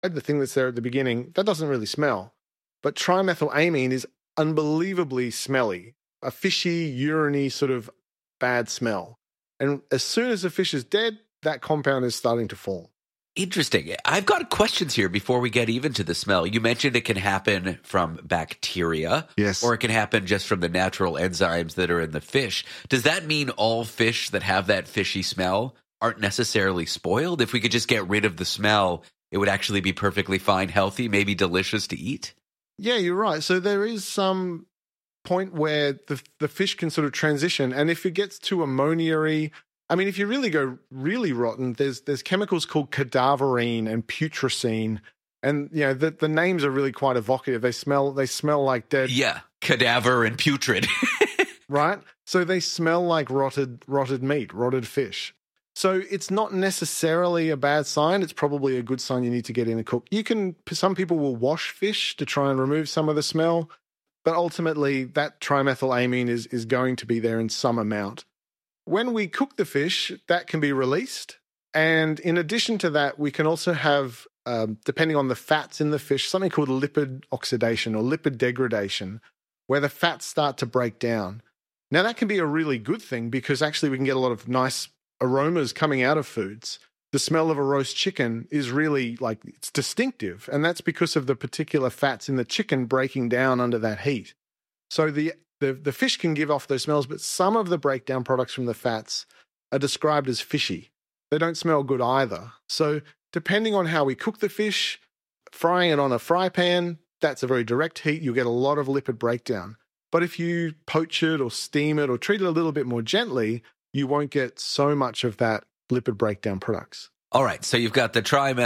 the thing that's there at the beginning, that doesn't really smell. But trimethylamine is unbelievably smelly, a fishy, urine-y sort of bad smell. And as soon as the fish is dead, that compound is starting to form. Interesting. I've got questions here before we get even to the smell. You mentioned it can happen from bacteria. Yes. Or it can happen just from the natural enzymes that are in the fish. Does that mean all fish that have that fishy smell aren't necessarily spoiled? If we could just get rid of the smell, it would actually be perfectly fine, healthy, maybe delicious to eat? Yeah, you're right. So there is some point where the fish can sort of transition. And if it gets too ammonia-y, I mean, if you really go really rotten, there's chemicals called cadaverine and putrescine, and the names are really quite evocative. They smell like dead. Yeah, cadaver and putrid. Right? So they smell like rotted meat, rotted fish. So it's not necessarily a bad sign. It's probably a good sign you need to get in and cook. Some people will wash fish to try and remove some of the smell, but ultimately that trimethylamine is going to be there in some amount. When we cook the fish, that can be released. And in addition to that, we can also have, depending on the fats in the fish, something called lipid oxidation or lipid degradation, where the fats start to break down. Now, that can be a really good thing because actually we can get a lot of nice aromas coming out of foods. The smell of a roast chicken is really it's distinctive. And that's because of the particular fats in the chicken breaking down under that heat. So the fish can give off those smells, but some of the breakdown products from the fats are described as fishy. They don't smell good either. So depending on how we cook the fish, frying it on a fry pan, that's a very direct heat. You'll get a lot of lipid breakdown. But if you poach it or steam it or treat it a little bit more gently, you won't get so much of that lipid breakdown products. All right, so you've got the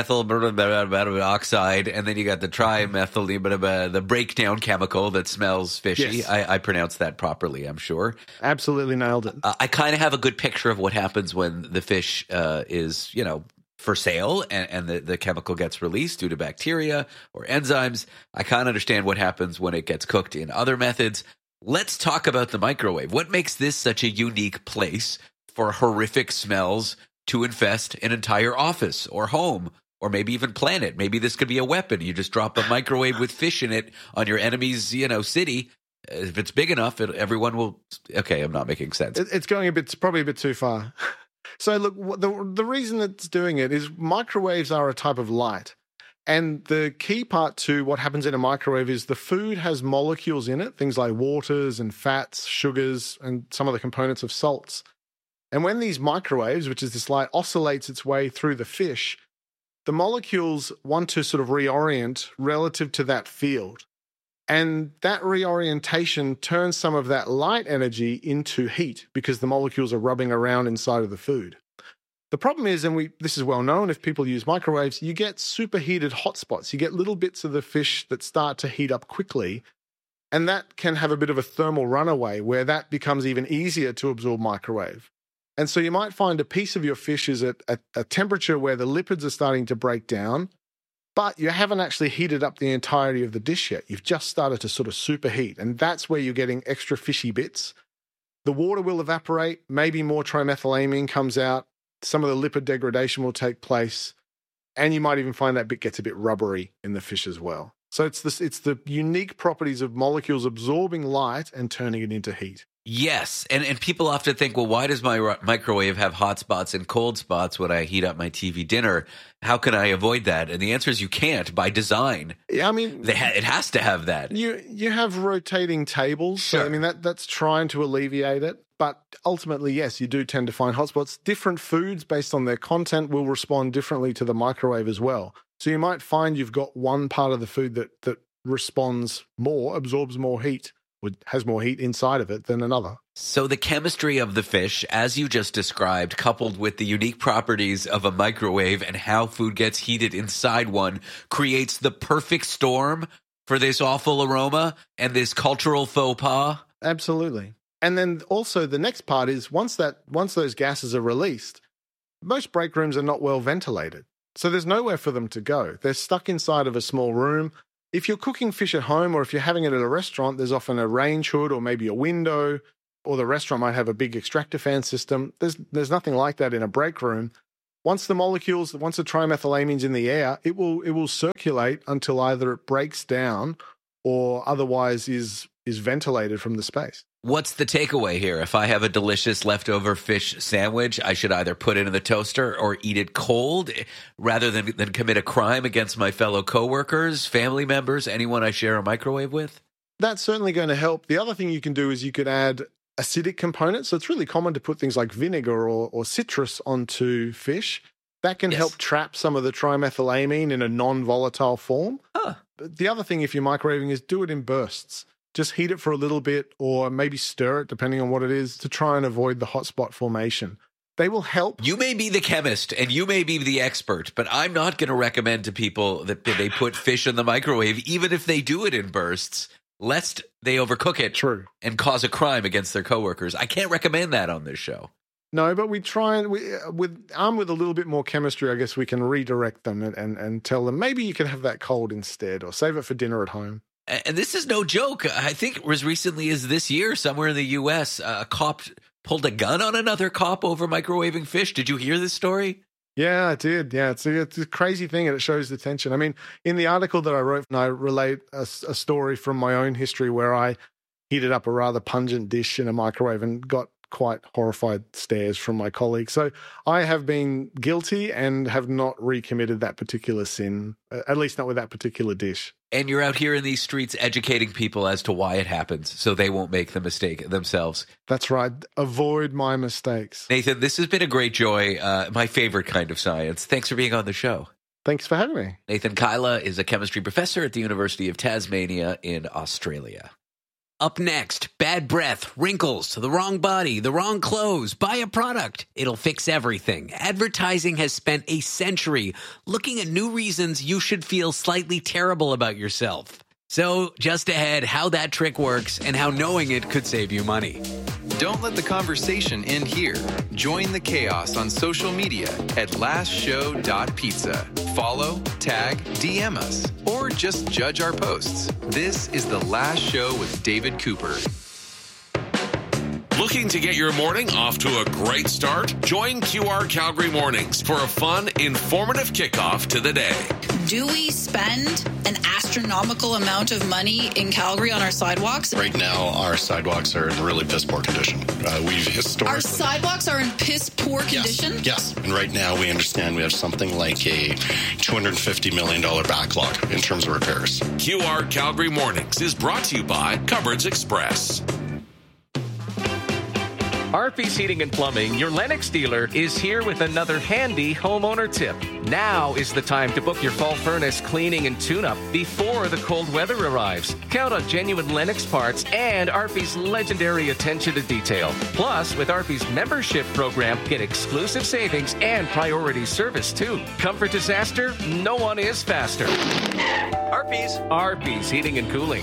trimethyl oxide, and then you got the trimethyl, the breakdown chemical that smells fishy. Yes. I pronounced that properly, I'm sure. Absolutely nailed it. I kind of have a good picture of what happens when the fish is, for sale and the chemical gets released due to bacteria or enzymes. I kind of understand what happens when it gets cooked in other methods. Let's talk about the microwave. What makes this such a unique place for horrific smells to infest an entire office or home or maybe even planet? Maybe this could be a weapon. You just drop a microwave with fish in it on your enemy's, city. If it's big enough, everyone will. Okay, I'm not making sense. It's going probably a bit too far. So look, the reason it's doing it is microwaves are a type of light. And the key part to what happens in a microwave is the food has molecules in it, things like waters and fats, sugars, and some of the components of salts. And when these microwaves, which is this light, oscillates its way through the fish, the molecules want to sort of reorient relative to that field. And that reorientation turns some of that light energy into heat because the molecules are rubbing around inside of the food. The problem is, and this is well known if people use microwaves, you get superheated hotspots. You get little bits of the fish that start to heat up quickly, and that can have a bit of a thermal runaway where that becomes even easier to absorb microwave. And so you might find a piece of your fish is at a temperature where the lipids are starting to break down, but you haven't actually heated up the entirety of the dish yet. You've just started to sort of superheat, and that's where you're getting extra fishy bits. The water will evaporate, maybe more trimethylamine comes out, some of the lipid degradation will take place, and you might even find that bit gets a bit rubbery in the fish as well. So it's the unique properties of molecules absorbing light and turning it into heat. Yes, and people often think, well, why does my microwave have hot spots and cold spots when I heat up my TV dinner? How can I avoid that? And the answer is you can't by design. Yeah, I mean, it has to have that. You have rotating tables, sure. So I mean that's trying to alleviate it. But ultimately, yes, you do tend to find hotspots. Different foods, based on their content, will respond differently to the microwave as well. So you might find you've got one part of the food that responds more, absorbs more heat, has more heat inside of it than another. So the chemistry of the fish, as you just described, coupled with the unique properties of a microwave and how food gets heated inside one, creates the perfect storm for this awful aroma and this cultural faux pas? Absolutely. And then also the next part is once those gases are released, most break rooms are not well ventilated. So there's nowhere for them to go. They're stuck inside of a small room. If you're cooking fish at home or if you're having it at a restaurant, there's often a range hood or maybe a window, or the restaurant might have a big extractor fan system. There's nothing like that in a break room. once the trimethylamines in the air, it will circulate until either it breaks down or otherwise is ventilated from the space. What's the takeaway here? If I have a delicious leftover fish sandwich, I should either put it in the toaster or eat it cold rather than commit a crime against my fellow coworkers, family members, anyone I share a microwave with? That's certainly going to help. The other thing you can do is you could add acidic components. So it's really common to put things like vinegar or citrus onto fish. That can help trap some of the trimethylamine in a non-volatile form. Huh. But the other thing, if you're microwaving, is do it in bursts. Just heat it for a little bit or maybe stir it, depending on what it is, to try and avoid the hotspot formation. They will help. You may be the chemist and you may be the expert, but I'm not going to recommend to people that they put fish in the microwave, even if they do it in bursts, lest they overcook it and cause a crime against their coworkers. I can't recommend that on this show. No, but we try and armed with a little bit more chemistry, I guess we can redirect them and tell them maybe you can have that cold instead or save it for dinner at home. And this is no joke. I think it was recently as this year, somewhere in the U.S., a cop pulled a gun on another cop over microwaving fish. Did you hear this story? Yeah, I did. Yeah, it's a crazy thing, and it shows the tension. I mean, in the article that I wrote, I relate a story from my own history where I heated up a rather pungent dish in a microwave and got quite horrified stares from my colleagues. So I have been guilty and have not recommitted that particular sin, at least not with that particular dish. And you're out here in these streets educating people as to why it happens so they won't make the mistake themselves. That's right. Avoid my mistakes. Nathan, this has been a great joy, my favorite kind of science. Thanks for being on the show. Thanks for having me. Nathan Kyla is a chemistry professor at the University of Tasmania in Australia. Up next, bad breath, wrinkles, the wrong body, the wrong clothes. Buy a product. It'll fix everything. Advertising has spent a century looking at new reasons you should feel slightly terrible about yourself. So, just ahead, how that trick works and how knowing it could save you money. Don't let the conversation end here. Join the chaos on social media at lastshow.pizza. Follow, tag, DM us, or just judge our posts. This is The Last Show with David Cooper. Looking to get your morning off to a great start? Join QR Calgary Mornings for a fun, informative kickoff to the day. Do we spend an astronomical amount of money in Calgary on our sidewalks? Right now, our sidewalks are in really piss poor condition. We've historically... Our sidewalks are in piss poor condition? Yes. And right now, we understand we have something like a $250 million backlog in terms of repairs. QR Calgary Mornings is brought to you by Cupboards Express. Arby's Heating and Plumbing, your Lennox dealer, is here with another handy homeowner tip. Now is the time to book your fall furnace cleaning and tune-up before the cold weather arrives. Count on genuine Lennox parts and Arby's legendary attention to detail. Plus, with Arby's membership program, get exclusive savings and priority service, too. Comfort disaster? No one is faster. Arby's Heating and Cooling.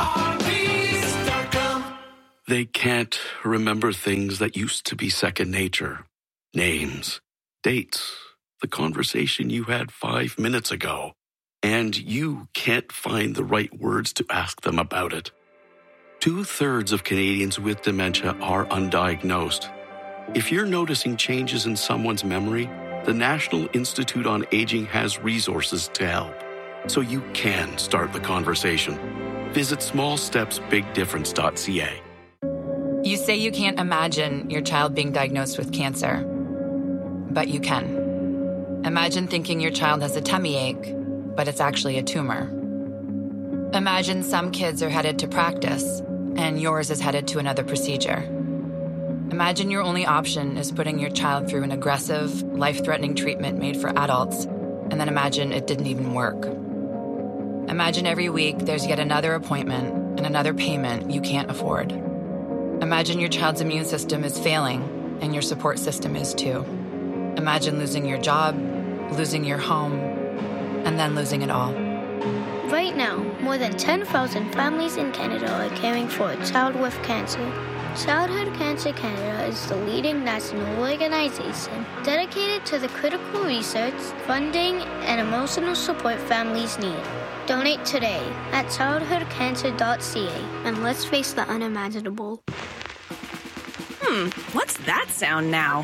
They can't remember things that used to be second nature. Names, dates, the conversation you had 5 minutes ago. And you can't find the right words to ask them about it. 2/3 of Canadians with dementia are undiagnosed. If you're noticing changes in someone's memory, the National Institute on Aging has resources to help. So you can start the conversation. Visit smallstepsbigdifference.ca. You say you can't imagine your child being diagnosed with cancer, but you can. Imagine thinking your child has a tummy ache, but it's actually a tumor. Imagine some kids are headed to practice, and yours is headed to another procedure. Imagine your only option is putting your child through an aggressive, life-threatening treatment made for adults, and then imagine it didn't even work. Imagine every week there's yet another appointment and another payment you can't afford. Imagine your child's immune system is failing, and your support system is too. Imagine losing your job, losing your home, and then losing it all. Right now, more than 10,000 families in Canada are caring for a child with cancer. Childhood Cancer Canada is the leading national organization dedicated to the critical research, funding, and emotional support families need. Donate today at childhoodcancer.ca and let's face the unimaginable. What's that sound now?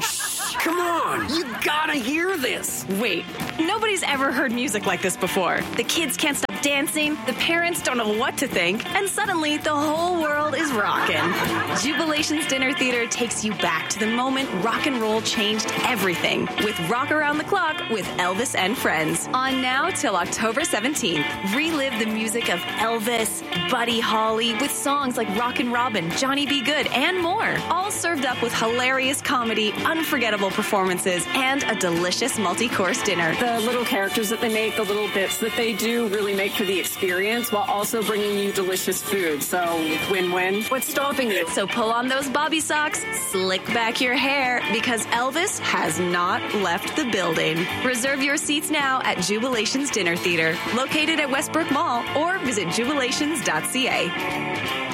Come on, you gotta hear this. Wait, nobody's ever heard music like this before. The kids can't stop dancing, the parents don't know what to think, and suddenly the whole world is rocking. Jubilation's Dinner Theater takes you back to the moment rock and roll changed everything with Rock Around the Clock with Elvis and Friends. On now till October 17th. Relive the music of Elvis, Buddy Holly with songs like Rockin' Robin, Johnny B. Good, and more. All served up with hilarious comedy, unforgettable performances, and a delicious multi-course dinner. The little characters that they make, the little bits that they do really make for the experience while also bringing you delicious food. So win-win. What's stopping you? So pull on those bobby socks, slick back your hair, because Elvis has not left the building. Reserve your seats now at Jubilation's Dinner Theater, located at Westbrook Mall, or visit jubilations.ca.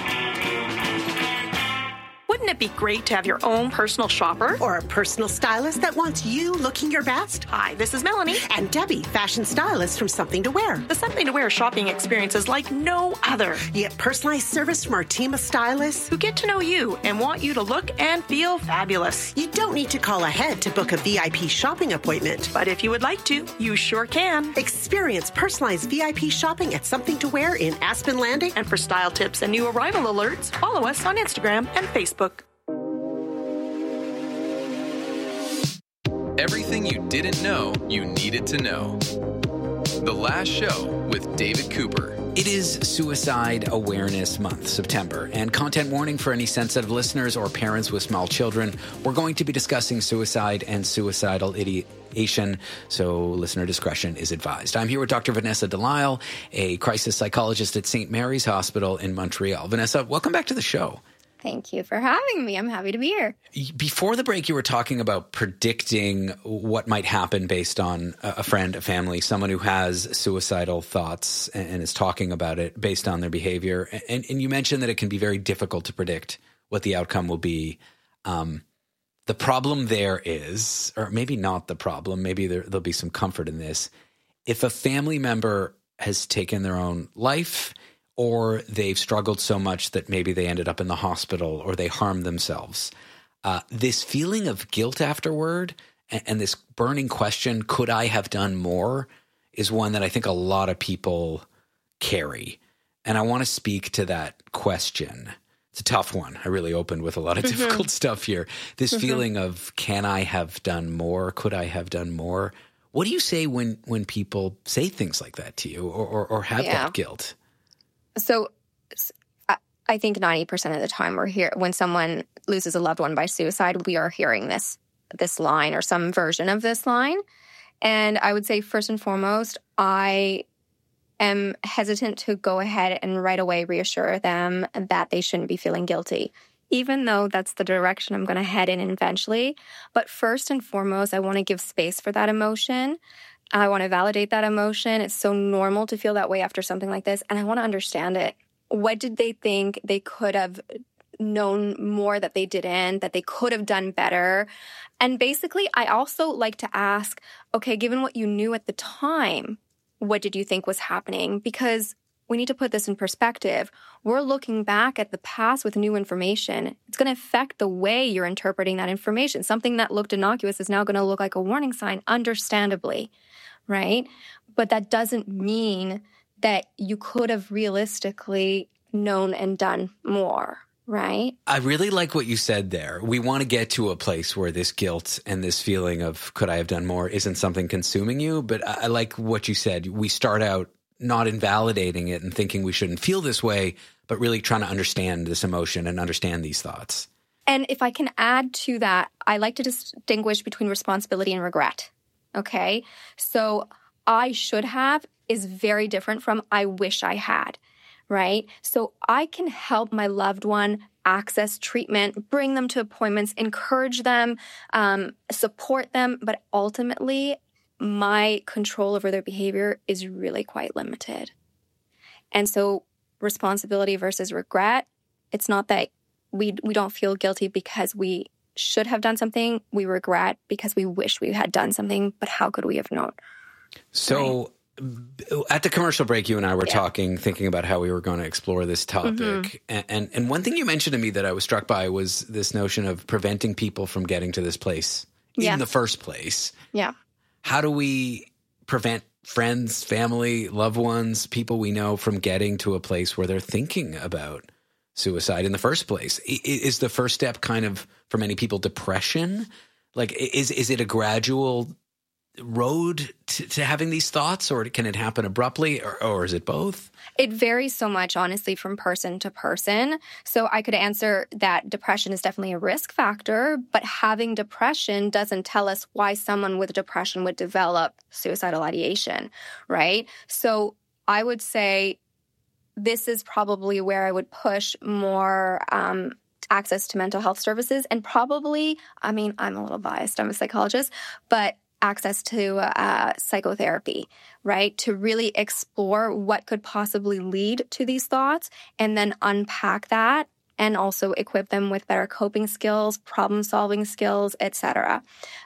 Wouldn't it be great to have your own personal shopper? Or a personal stylist that wants you looking your best? Hi, this is Melanie. And Debbie, fashion stylist from Something to Wear. The Something to Wear shopping experience is like no other. You get personalized service from our team of stylists who get to know you and want you to look and feel fabulous. You don't need to call ahead to book a VIP shopping appointment. But if you would like to, you sure can. Experience personalized VIP shopping at Something to Wear in Aspen Landing. And for style tips and new arrival alerts, follow us on Instagram and Facebook. Everything you didn't know you needed to know. The Last Show with David Cooper. It is Suicide Awareness Month, September, and content warning for any sensitive listeners or parents with small children. We're going to be discussing suicide and suicidal ideation, so listener discretion is advised. I'm here with Dr. Vanessa Delisle, a crisis psychologist at St. Mary's Hospital in Montreal. Vanessa, welcome back to the show. Thank you for having me. I'm happy to be here. Before the break, you were talking about predicting what might happen based on a friend, a family, someone who has suicidal thoughts and is talking about it based on their behavior. And you mentioned that it can be very difficult to predict what the outcome will be. The problem there is, or maybe not the problem, maybe there'll be some comfort in this. If a family member has taken their own life, or they've struggled so much that maybe they ended up in the hospital or they harmed themselves, this feeling of guilt afterward and this burning question, could I have done more, is one that I think a lot of people carry. And I want to speak to that question. It's a tough one. I really opened with a lot of difficult stuff here. This feeling of, can I have done more? Could I have done more? What do you say when people say things like that to you or have that guilt? So I think 90% of the time we're here when someone loses a loved one by suicide, we are hearing this line or some version of this line. And I would say first and foremost, I am hesitant to go ahead and right away reassure them that they shouldn't be feeling guilty, even though that's the direction I'm going to head in eventually. But first and foremost, I want to give space for that emotion. I want to validate that emotion. It's so normal to feel that way after something like this, and I want to understand it. What did they think they could have known more that they didn't, that they could have done better? And basically, I also like to ask, okay, given what you knew at the time, what did you think was happening? Because we need to put this in perspective. We're looking back at the past with new information. It's going to affect the way you're interpreting that information. Something that looked innocuous is now going to look like a warning sign, understandably, right? But that doesn't mean that you could have realistically known and done more, right? I really like what you said there. We want to get to a place where this guilt and this feeling of could I have done more isn't something consuming you. But I like what you said. We start out not invalidating it and thinking we shouldn't feel this way, but really trying to understand this emotion and understand these thoughts. And if I can add to that, I like to distinguish between responsibility and regret. Okay? So I should have is very different from I wish I had, right? So I can help my loved one access treatment, bring them to appointments, encourage them, support them, but ultimately my control over their behavior is really quite limited. And so responsibility versus regret, it's not that we don't feel guilty because we should have done something. We regret because we wish we had done something, but how could we have known? So at the commercial break, you and I were talking, thinking about how we were going to explore this topic. And one thing you mentioned to me that I was struck by was this notion of preventing people from getting to this place in the first place. Yeah. How do we prevent friends, family, loved ones, people we know from getting to a place where they're thinking about suicide in the first place? Is the first step kind of, for many people, depression? Like, is it a gradual road to having these thoughts, or can it happen abruptly, or is it both? It varies so much, honestly, from person to person. So I could answer that depression is definitely a risk factor, but having depression doesn't tell us why someone with depression would develop suicidal ideation, right? So I would say this is probably where I would push more access to mental health services, and probably, I mean, I'm a little biased, I'm a psychologist, but access to psychotherapy, right? To really explore what could possibly lead to these thoughts and then unpack that and also equip them with better coping skills, problem-solving skills, etc.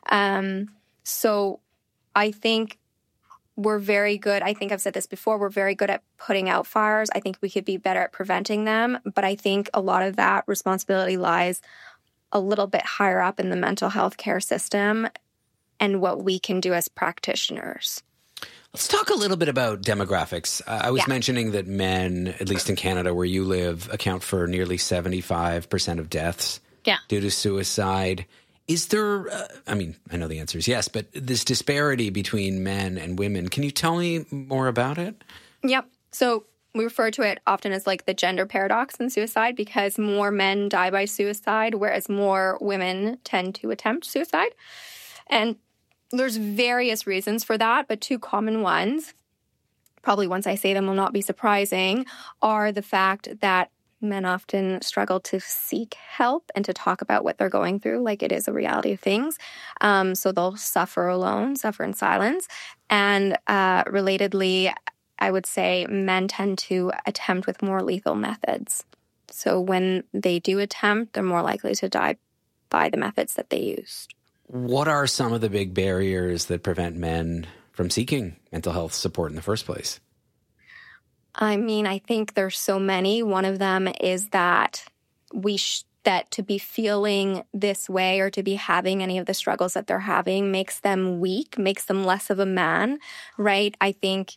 So I think we're very good. I think I've said this before. We're very good at putting out fires. I think we could be better at preventing them. But I think a lot of that responsibility lies a little bit higher up in the mental health care system and what we can do as practitioners. Let's talk a little bit about demographics. I was mentioning that men, at least in Canada where you live, account for nearly 75% of deaths due to suicide. Is there, I mean, I know the answer is yes, but this disparity between men and women, can you tell me more about it? Yep. So we refer to it often as like the gender paradox in suicide, because more men die by suicide, whereas more women tend to attempt suicide. And there's various reasons for that, but two common ones, probably once I say them will not be surprising, are the fact that men often struggle to seek help and to talk about what they're going through, like it is a reality of things. So they'll suffer alone, suffer in silence. And relatedly, I would say men tend to attempt with more lethal methods. So when they do attempt, they're more likely to die by the methods that they used. What are some of the big barriers that prevent men from seeking mental health support in the first place? I mean, I think there's so many. One of them is that that to be feeling this way or to be having any of the struggles that they're having makes them weak, makes them less of a man, right? I think,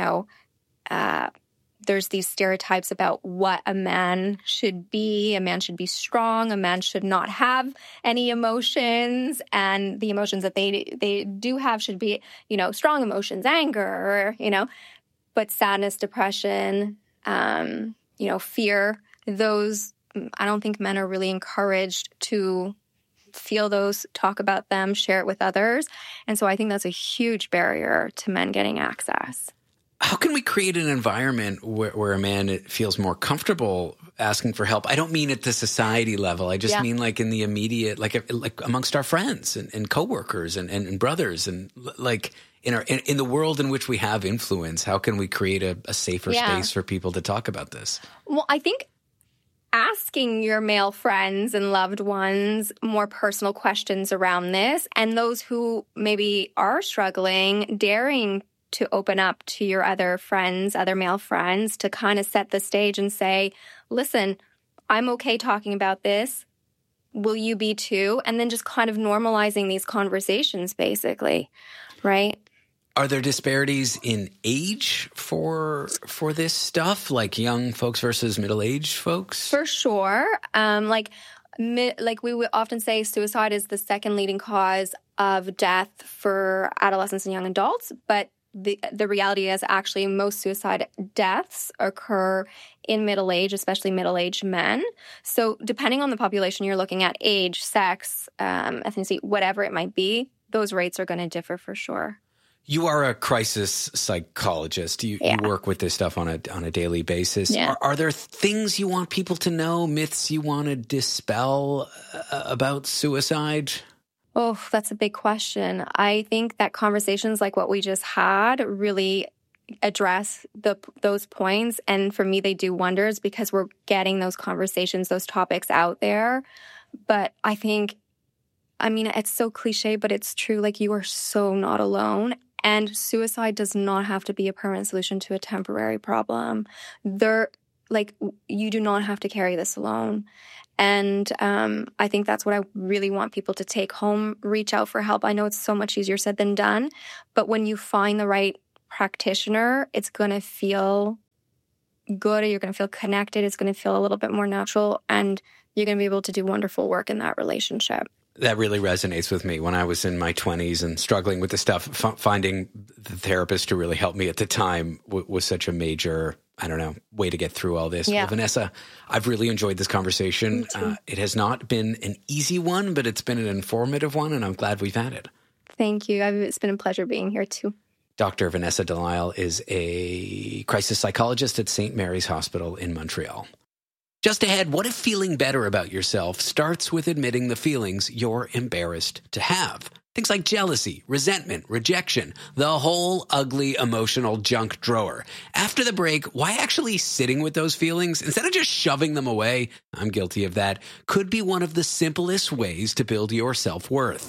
there's these stereotypes about what a man should be. A man should be strong. A man should not have any emotions. And the emotions that they do have should be, strong emotions, anger, but sadness, depression, fear, those, I don't think men are really encouraged to feel those, talk about them, share it with others. And so I think that's a huge barrier to men getting access. How can we create an environment where a man feels more comfortable asking for help? I don't mean at the society level. I just mean like in the immediate, like amongst our friends and coworkers and brothers, and like in the world in which we have influence. How can we create a safer space for people to talk about this? Well, I think asking your male friends and loved ones more personal questions around this, and those who maybe are struggling, daring to open up to your other friends, other male friends, to kind of set the stage and say, listen, I'm okay talking about this. Will you be too? And then just kind of normalizing these conversations, basically, right? Are there disparities in age for this stuff, like young folks versus middle-aged folks? For sure. Like we would often say, suicide is the second leading cause of death for adolescents and young adults, but the reality is actually most suicide deaths occur in middle age, especially middle-aged men. So depending on the population you're looking at, age, sex, ethnicity, whatever it might be, those rates are going to differ for sure. You are a crisis psychologist. You work with this stuff on a daily basis. Yeah. Are there things you want people to know, myths you want to dispel about suicide? Oh, that's a big question. I think that conversations like what we just had really address those points. And for me, they do wonders because we're getting those conversations, those topics out there. But I think, it's so cliche, but it's true. Like, you are so not alone. And suicide does not have to be a permanent solution to a temporary problem. like, you do not have to carry this alone. And I think that's what I really want people to take home, reach out for help. I know it's so much easier said than done, but when you find the right practitioner, it's going to feel good, or you're going to feel connected. It's going to feel a little bit more natural, and you're going to be able to do wonderful work in that relationship. That really resonates with me. When I was in my 20s and struggling with the stuff, finding the therapist to really help me at the time was such a major, I don't know, way to get through all this. Yeah. Well, Vanessa, I've really enjoyed this conversation. It has not been an easy one, but it's been an informative one, and I'm glad we've had it. Thank you. It's been a pleasure being here too. Dr. Vanessa Delisle is a crisis psychologist at St. Mary's Hospital in Montreal. Just ahead, what if feeling better about yourself starts with admitting the feelings you're embarrassed to have? Things like jealousy, resentment, rejection, the whole ugly emotional junk drawer. After the break, why actually sitting with those feelings instead of just shoving them away, I'm guilty of that, could be one of the simplest ways to build your self-worth.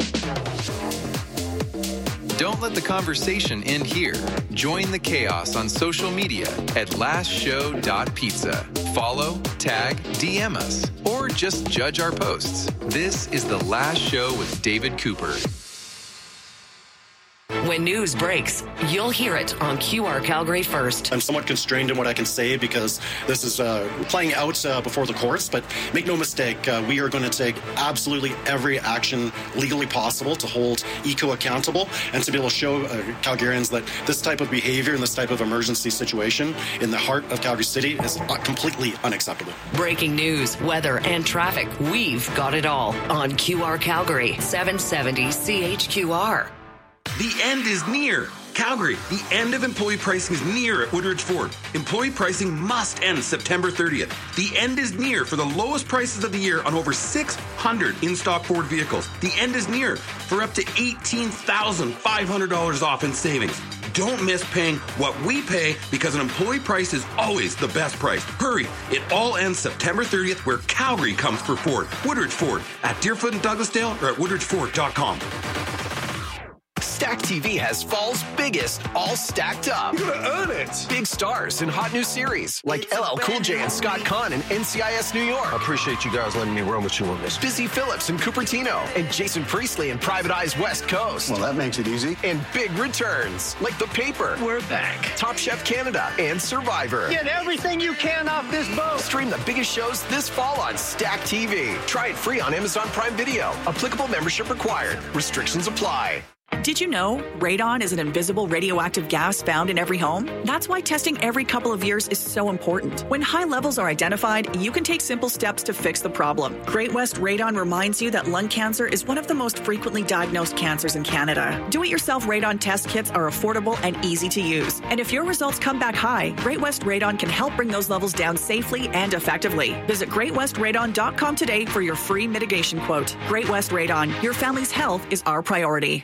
Don't let the conversation end here. Join the chaos on social media at lastshow.pizza. Follow, tag, DM us, or just judge our posts. This is The Last Show with David Cooper. When news breaks, you'll hear it on QR Calgary first. I'm somewhat constrained in what I can say because this is playing out before the courts, but make no mistake, we are going to take absolutely every action legally possible to hold ECO accountable and to be able to show Calgarians that this type of behavior and this type of emergency situation in the heart of Calgary City is completely unacceptable. Breaking news, weather, and traffic. We've got it all on QR Calgary, 770 CHQR. The end is near. Calgary, the end of employee pricing is near at Woodridge Ford. Employee pricing must end September 30th. The end is near for the lowest prices of the year on over 600 in-stock Ford vehicles. The end is near for up to $18,500 off in savings. Don't miss paying what we pay because an employee price is always the best price. Hurry, it all ends September 30th where Calgary comes for Ford. Woodridge Ford at Deerfoot and Douglasdale or at woodridgeford.com. Stack TV has fall's biggest, all stacked up. You're gonna earn it. Big stars in hot new series like LL Cool J and Scott Conn in NCIS New York. I appreciate you guys letting me run with you on this. Busy Phillips in Cupertino and Jason Priestley in Private Eye's West Coast. Well, that makes it easy. And big returns like The Paper. We're back. Top Chef Canada and Survivor. Get everything you can off this boat. Stream the biggest shows this fall on Stack TV. Try it free on Amazon Prime Video. Applicable membership required. Restrictions apply. Did you know radon is an invisible radioactive gas found in every home? That's why testing every couple of years is so important. When high levels are identified, you can take simple steps to fix the problem. Great West Radon reminds you that lung cancer is one of the most frequently diagnosed cancers in Canada. Do-it-yourself radon test kits are affordable and easy to use. And if your results come back high, Great West Radon can help bring those levels down safely and effectively. Visit greatwestradon.com today for your free mitigation quote. Great West Radon, your family's health is our priority.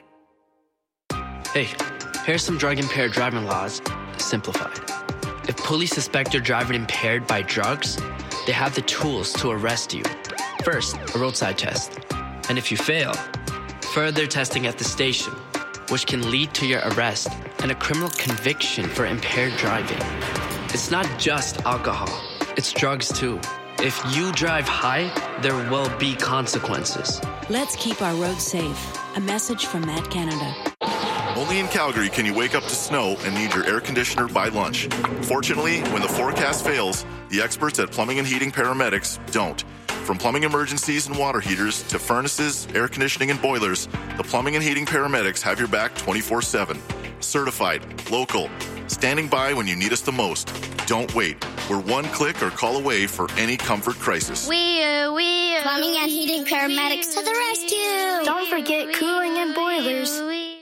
Hey, here's some drug-impaired driving laws, simplified. If police suspect you're driving impaired by drugs, they have the tools to arrest you. First, a roadside test. And if you fail, further testing at the station, which can lead to your arrest and a criminal conviction for impaired driving. It's not just alcohol, it's drugs too. If you drive high, there will be consequences. Let's keep our roads safe. A message from Met Canada. Only in Calgary can you wake up to snow and need your air conditioner by lunch. Fortunately, when the forecast fails, the experts at Plumbing and Heating Paramedics don't. From plumbing emergencies and water heaters to furnaces, air conditioning, and boilers, the Plumbing and Heating Paramedics have your back 24/7. Certified, local, standing by when you need us the most. Don't wait. We're one click or call away for any comfort crisis. Plumbing and Heating Paramedics to the rescue. Don't forget cooling and boilers.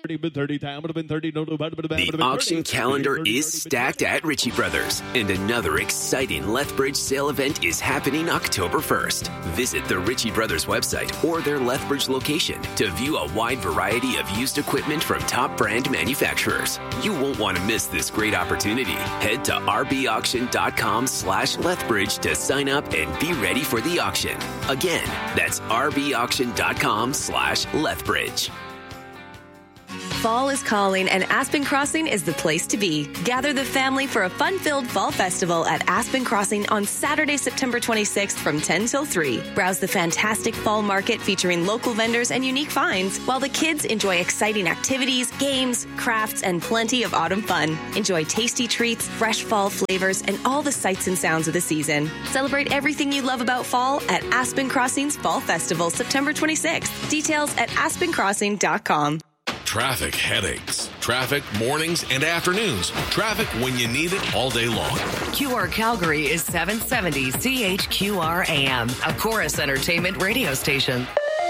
The auction calendar is stacked at Ritchie Brothers, and another exciting Lethbridge sale event is happening October 1st. Visit the Ritchie Brothers website or their Lethbridge location to view a wide variety of used equipment from top brand manufacturers. You won't want to miss this great opportunity. Head to rbauction.com/Lethbridge to sign up and be ready for the auction. Again, that's rbauction.com/Lethbridge. Fall is calling, and Aspen Crossing is the place to be. Gather the family for a fun-filled fall festival at Aspen Crossing on Saturday, September 26th from 10 till 3. Browse the fantastic fall market featuring local vendors and unique finds, while the kids enjoy exciting activities, games, crafts, and plenty of autumn fun. Enjoy tasty treats, fresh fall flavors, and all the sights and sounds of the season. Celebrate everything you love about fall at Aspen Crossing's Fall Festival, September 26th. Details at aspencrossing.com. Traffic headaches. Traffic mornings and afternoons. Traffic when you need it all day long. QR Calgary is 770 CHQR AM, a Chorus Entertainment radio station.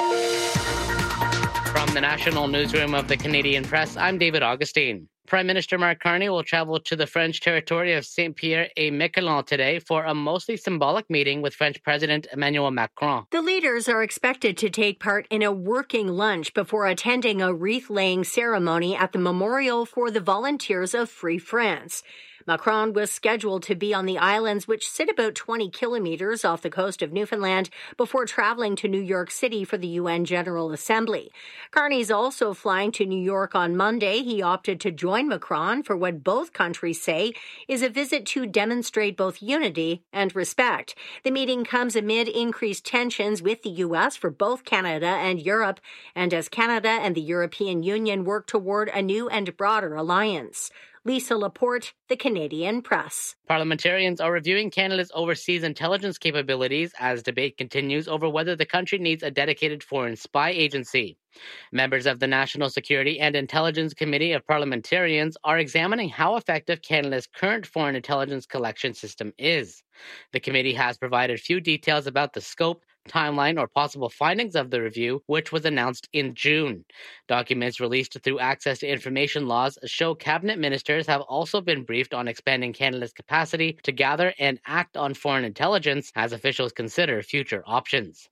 From the National Newsroom of the Canadian Press, I'm David Augustine. Prime Minister Mark Carney will travel to the French territory of Saint-Pierre-et-Miquelon today for a mostly symbolic meeting with French President Emmanuel Macron. The leaders are expected to take part in a working lunch before attending a wreath-laying ceremony at the Memorial for the Volunteers of Free France. Macron was scheduled to be on the islands, which sit about 20 kilometers off the coast of Newfoundland, before traveling to New York City for the UN General Assembly. Carney's also flying to New York on Monday. He opted to join Macron for what both countries say is a visit to demonstrate both unity and respect. The meeting comes amid increased tensions with the U.S. for both Canada and Europe, and as Canada and the European Union work toward a new and broader alliance. Lisa Laporte, The Canadian Press. Parliamentarians are reviewing Canada's overseas intelligence capabilities as debate continues over whether the country needs a dedicated foreign spy agency. Members of the National Security and Intelligence Committee of Parliamentarians are examining how effective Canada's current foreign intelligence collection system is. The committee has provided few details about the scope, timeline, or possible findings of the review, which was announced in June. Documents released through Access to Information laws show cabinet ministers have also been briefed on expanding Canada's capacity to gather and act on foreign intelligence as officials consider future options.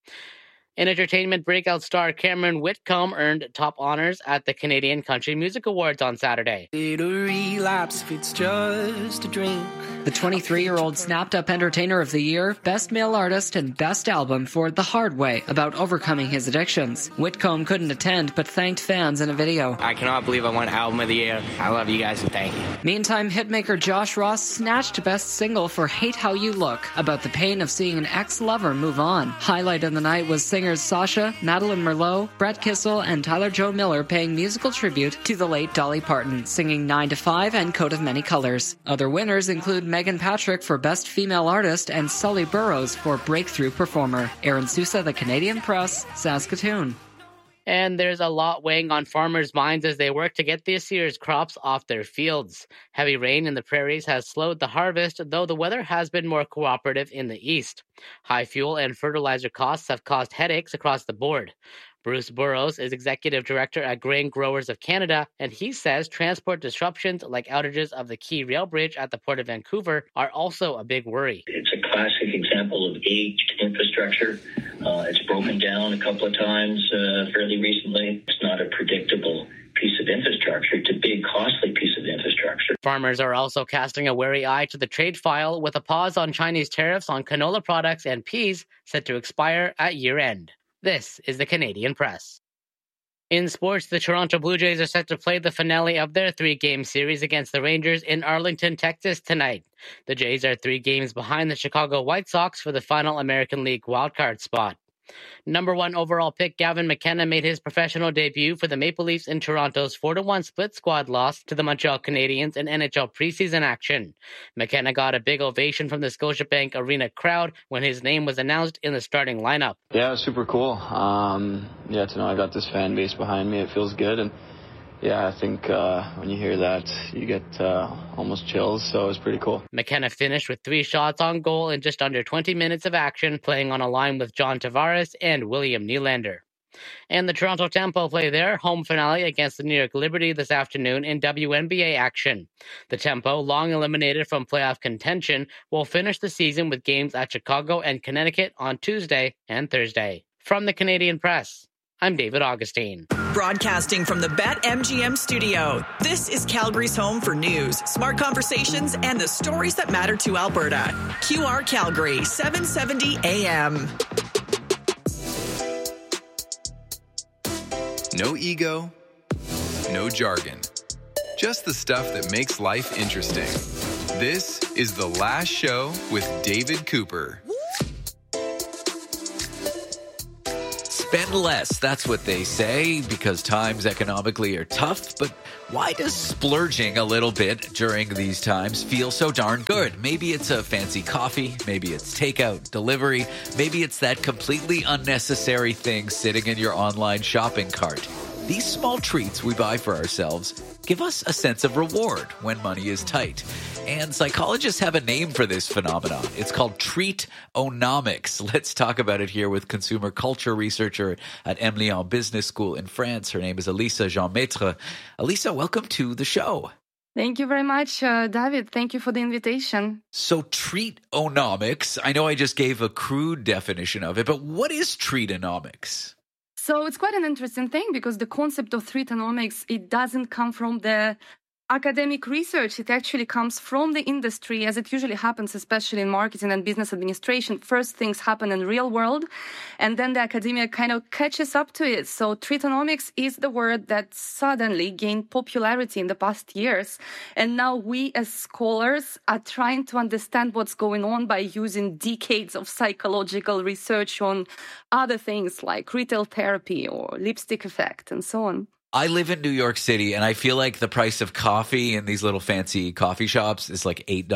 In entertainment, breakout star Cameron Whitcomb earned top honors at the Canadian Country Music Awards on Saturday. It'll relapse if it's just a drink. The 23-year-old snapped up Entertainer of the Year, Best Male Artist, and Best Album for The Hard Way, about overcoming his addictions. Whitcomb couldn't attend, but thanked fans in a video. I cannot believe I won Album of the Year. I love you guys and thank you. Meantime, hitmaker Josh Ross snatched Best Single for Hate How You Look, about the pain of seeing an ex-lover move on. Highlight of the night was singers Sasha, Madeline Merlot, Brett Kissel, and Tyler Joe Miller paying musical tribute to the late Dolly Parton, singing 9 to 5 and Coat of Many Colors. Other winners include Megan Patrick for Best Female Artist and Sully Burrows for Breakthrough Performer. Aaron Sousa, The Canadian Press, Saskatoon. And there's a lot weighing on farmers' minds as they work to get this year's crops off their fields. Heavy rain in the prairies has slowed the harvest, though the weather has been more cooperative in the east. High fuel and fertilizer costs have caused headaches across the board. Bruce Burrows is Executive Director at Grain Growers of Canada, and he says transport disruptions like outages of the Key Rail Bridge at the Port of Vancouver are also a big worry. It's a classic example of aged infrastructure. It's broken down a couple of times fairly recently. It's not a predictable piece of infrastructure. It's a big, costly piece of infrastructure. Farmers are also casting a wary eye to the trade file, with a pause on Chinese tariffs on canola products and peas set to expire at year-end. This is the Canadian Press. In sports, the Toronto Blue Jays are set to play the finale of their 3-game series against the Rangers in Arlington, Texas tonight. The Jays are 3 games behind the Chicago White Sox for the final American League wildcard spot. Number 1 overall pick Gavin McKenna made his professional debut for the Maple Leafs in Toronto's 4-1 split squad loss to the Montreal Canadiens in NHL preseason action. McKenna got a big ovation from the Scotiabank Arena crowd when his name was announced in the starting lineup. Yeah, it was super cool. To know I got this fan base behind me, it feels good. And yeah, I think when you hear that, you get almost chills, so it was pretty cool. McKenna finished with 3 shots on goal in just under 20 minutes of action, playing on a line with John Tavares and William Nylander. And the Toronto Tempo play their home finale against the New York Liberty this afternoon in WNBA action. The Tempo, long eliminated from playoff contention, will finish the season with games at Chicago and Connecticut on Tuesday and Thursday. From the Canadian Press, I'm David Augustine. Broadcasting from the BetMGM studio, this is Calgary's home for news, smart conversations, and the stories that matter to Alberta. QR Calgary, 770 AM. No ego, no jargon. Just the stuff that makes life interesting. This is The Last Show with David Cooper. Spend less, that's what they say, because times economically are tough. But why does splurging a little bit during these times feel so darn good? Maybe it's a fancy coffee, maybe it's takeout, delivery, maybe it's that completely unnecessary thing sitting in your online shopping cart. These small treats we buy for ourselves give us a sense of reward when money is tight. And psychologists have a name for this phenomenon. It's called treat-onomics. Let's talk about it here with consumer culture researcher at Emlyon Business School in France. Her name is Elisa Jean-Maitre. Elisa, welcome to the show. Thank you very much, David. Thank you for the invitation. So treat-onomics, I know I just gave a crude definition of it, but what is treat-onomics? So it's quite an interesting thing because the concept of treat-onomics, it doesn't come from the academic research. It actually comes from the industry, as it usually happens, especially in marketing and business administration. First things happen in real world, and then the academia kind of catches up to it. So treat-onomics is the word that suddenly gained popularity in the past years. And now we as scholars are trying to understand what's going on by using decades of psychological research on other things like retail therapy or lipstick effect and so on. I live in New York City, and I feel like the price of coffee in these little fancy coffee shops is like $8,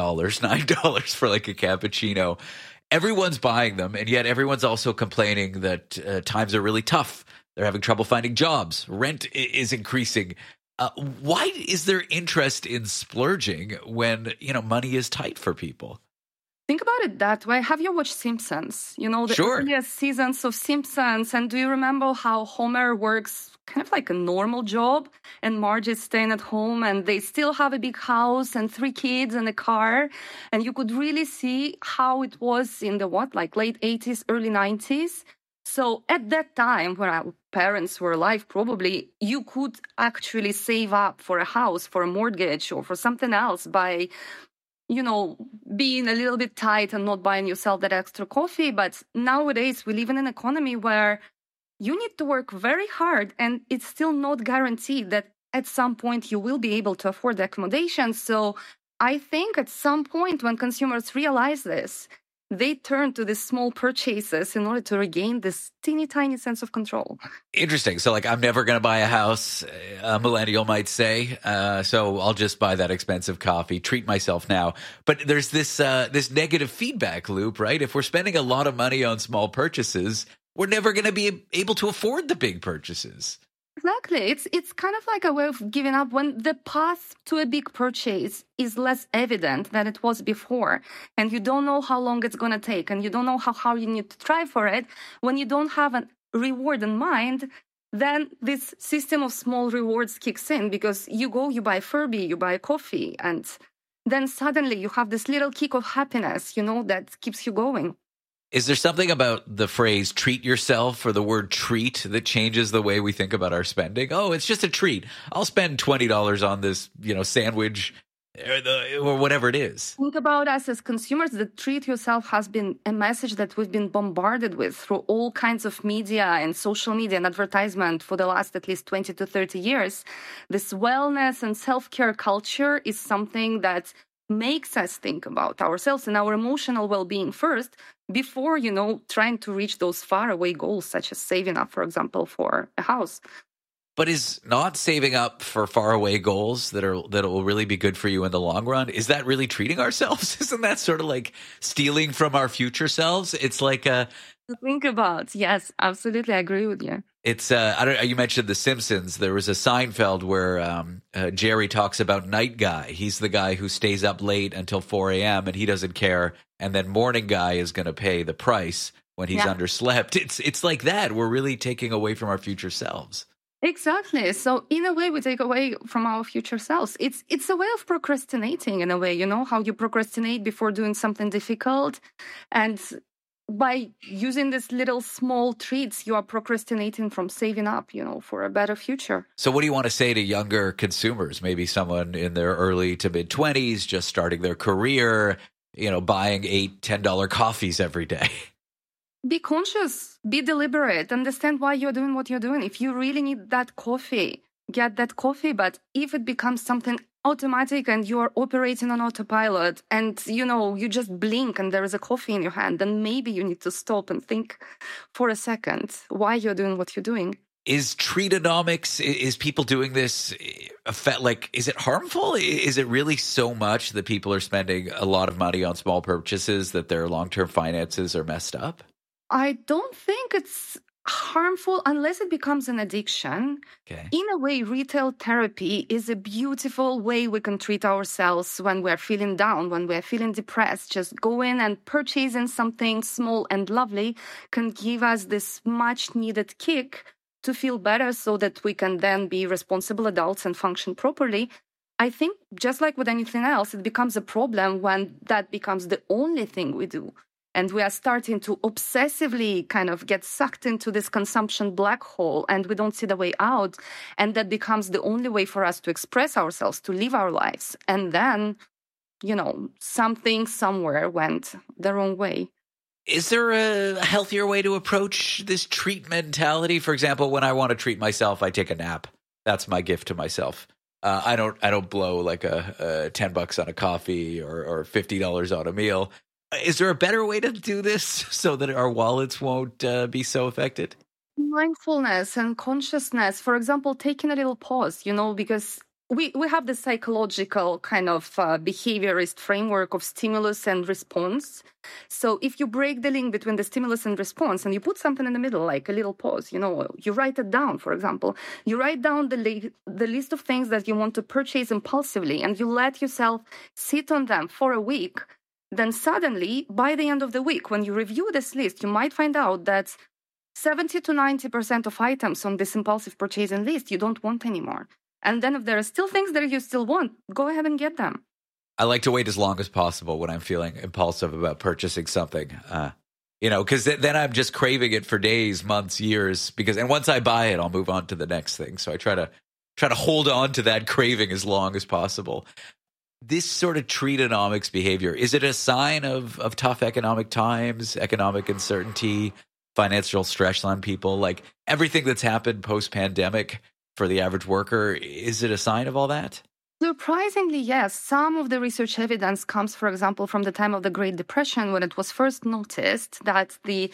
$9 for like a cappuccino. Everyone's buying them, and yet everyone's also complaining that times are really tough. They're having trouble finding jobs. Rent is increasing. Why is there interest in splurging when, money is tight for people? Think about it that way. Have you watched Simpsons? The earliest seasons of Simpsons. And do you remember how Homer works kind of like a normal job and Marge is staying at home and they still have a big house and 3 kids and a car? And you could really see how it was in the late 80s, early 90s. So at that time, when our parents were alive, probably you could actually save up for a house, for a mortgage or for something else by being a little bit tight and not buying yourself that extra coffee. But nowadays, we live in an economy where you need to work very hard, and it's still not guaranteed that at some point you will be able to afford the accommodation. So I think at some point when consumers realize this, they turn to these small purchases in order to regain this teeny tiny sense of control. Interesting. So I'm never going to buy a house, a millennial might say. So I'll just buy that expensive coffee, treat myself now. But there's this negative feedback loop, right? If we're spending a lot of money on small purchases, we're never going to be able to afford the big purchases. Exactly. It's kind of like a way of giving up when the path to a big purchase is less evident than it was before. And you don't know how long it's going to take. And you don't know how you need to try for it. When you don't have a reward in mind, then this system of small rewards kicks in because you buy Furby, you buy coffee. And then suddenly you have this little kick of happiness, that keeps you going. Is there something about the phrase treat yourself or the word treat that changes the way we think about our spending? Oh, it's just a treat. I'll spend $20 on this, sandwich or whatever it is. Think about us as consumers. The treat yourself has been a message that we've been bombarded with through all kinds of media and social media and advertisement for the last at least 20 to 30 years. This wellness and self-care culture is something that makes us think about ourselves and our emotional well-being first before, trying to reach those faraway goals, such as saving up, for example, for a house. But is not saving up for faraway goals that will really be good for you in the long run, is that really treating ourselves? Isn't that sort of like stealing from our future selves? It's like think about. Yes, absolutely. I agree with you. It's you mentioned The Simpsons. There was a Seinfeld where Jerry talks about Night Guy. He's the guy who stays up late until 4 a.m. and he doesn't care. And then Morning Guy is going to pay the price when he's underslept. It's like that. We're really taking away from our future selves. Exactly. So in a way, we take away from our future selves. It's a way of procrastinating in a way, how you procrastinate before doing something difficult. And by using these little small treats, you are procrastinating from saving up, for a better future. So what do you want to say to younger consumers? Maybe someone in their early to mid 20s, just starting their career, buying $8, $10 coffees every day. Be conscious, be deliberate, understand why you're doing what you're doing. If you really need that coffee, get that coffee. But if it becomes something automatic and you are operating on autopilot and, you just blink and there is a coffee in your hand, then maybe you need to stop and think for a second why you're doing what you're doing. Is Treatonomics, is people doing this, is it harmful? Is it really so much that people are spending a lot of money on small purchases that their long-term finances are messed up? I don't think it's harmful unless it becomes an addiction. Okay. In a way, retail therapy is a beautiful way we can treat ourselves when we're feeling down, when we're feeling depressed. Just go in and purchasing something small and lovely can give us this much needed kick to feel better so that we can then be responsible adults and function properly. I think just like with anything else, it becomes a problem when that becomes the only thing we do. And we are starting to obsessively kind of get sucked into this consumption black hole and we don't see the way out. And that becomes the only way for us to express ourselves, to live our lives. And then, something somewhere went the wrong way. Is there a healthier way to approach this treat mentality? For example, when I want to treat myself, I take a nap. That's my gift to myself. I don't blow like a $10 on a coffee or $50 on a meal. Is there a better way to do this so that our wallets won't be so affected? Mindfulness and consciousness. For example, taking a little pause, because we have the psychological kind of behaviorist framework of stimulus and response. So if you break the link between the stimulus and response and you put something in the middle, like a little pause, you write it down, for example. You write down the list of things that you want to purchase impulsively and you let yourself sit on them for a week. Then suddenly, by the end of the week, when you review this list, you might find out that 70 to 90% of items on this impulsive purchasing list you don't want anymore. And then if there are still things that you still want, go ahead and get them. I like to wait as long as possible when I'm feeling impulsive about purchasing something, because then I'm just craving it for days, months, years. And once I buy it, I'll move on to the next thing. So I try to hold on to that craving as long as possible. This sort of Treatonomics behavior, is it a sign of tough economic times, economic uncertainty, financial stress on people? Like everything that's happened post-pandemic for the average worker, is it a sign of all that? Surprisingly, yes. Some of the research evidence comes, for example, from the time of the Great Depression when it was first noticed that the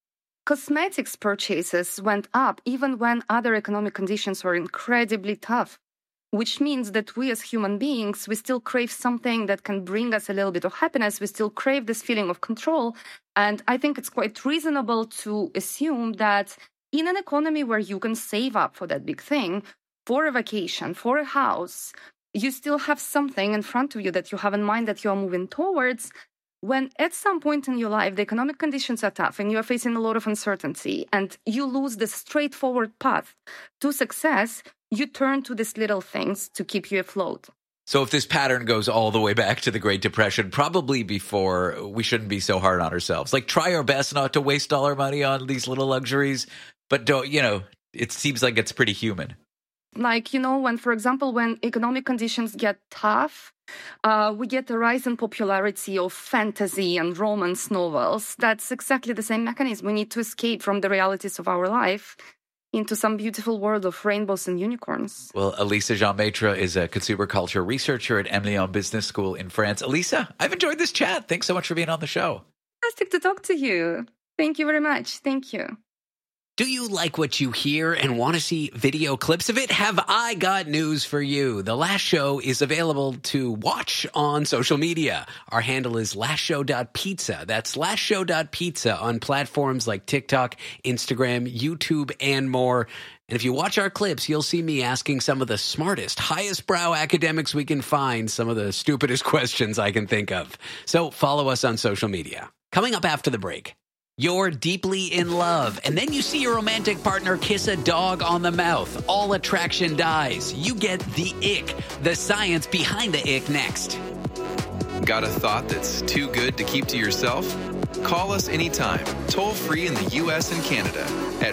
cosmetics purchases went up even when other economic conditions were incredibly tough. Which means that we as human beings, we still crave something that can bring us a little bit of happiness. We still crave this feeling of control. And I think it's quite reasonable to assume that in an economy where you can save up for that big thing, for a vacation, for a house, you still have something in front of you that you have in mind that you are moving towards. When at some point in your life, the economic conditions are tough and you are facing a lot of uncertainty and you lose the straightforward path to success, you turn to these little things to keep you afloat. So if this pattern goes all the way back to the Great Depression, probably before, we shouldn't be so hard on ourselves. Like try our best not to waste all our money on these little luxuries, but don't, it seems like it's pretty human. Like, for example, when economic conditions get tough, we get a rise in popularity of fantasy and romance novels. That's exactly the same mechanism. We need to escape from the realities of our life into some beautiful world of rainbows and unicorns. Well, Elisa Jean-Maitre is a consumer culture researcher at Emlyon Business School in France. Elisa, I've enjoyed this chat. Thanks so much for being on the show. Fantastic to talk to you. Thank you very much. Thank you. Do you like what you hear and want to see video clips of it? Have I got news for you? The Last Show is available to watch on social media. Our handle is lastshow.pizza. That's lastshow.pizza on platforms like TikTok, Instagram, YouTube, and more. And if you watch our clips, you'll see me asking some of the smartest, highest brow academics we can find, some of the stupidest questions I can think of. So follow us on social media. Coming up after the break. You're deeply in love, and then you see your romantic partner kiss a dog on the mouth. All attraction dies. You get the ick, the science behind the ick next. Got a thought that's too good to keep to yourself? Call us anytime, toll free in the U.S. and Canada at